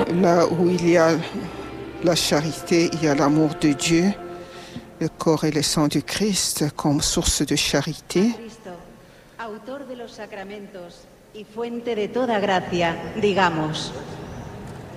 Là où il y a la charité, il y a l'amour de Dieu, le corps et le sang du Christ comme source de charité. Cristo, autor de los sacramentos y fuente de toda gracia, digamos.